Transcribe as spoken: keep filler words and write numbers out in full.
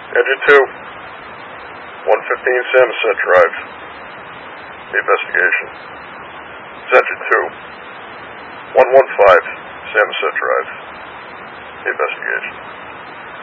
Engine two, one fifteen Samoset Drive. Investigation. Engine two, one one five Samoset Drive. Investigation.